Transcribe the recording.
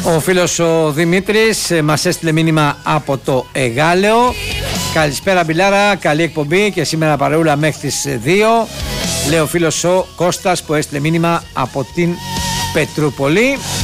Ο φίλος ο Δημήτρης μας έστειλε μήνυμα από το Εγάλεο. Καλησπέρα Μπιλάρα, καλή εκπομπή και σήμερα παρεούλα μέχρι τις 2. Λέει ο φίλος ο Κώστας που έστειλε μήνυμα από την Πετρούπολη.